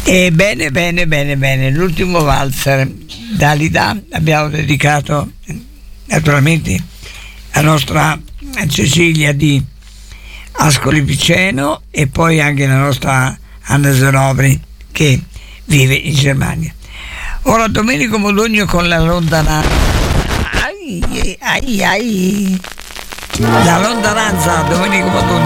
E bene, l'ultimo valzer Dalida abbiamo dedicato naturalmente a nostra Cecilia di Ascoli Piceno e poi anche la nostra Anna Zanobri che vive in Germania. Ora Domenico Modugno con La lontananza. La lontananza, Domenico Modugno.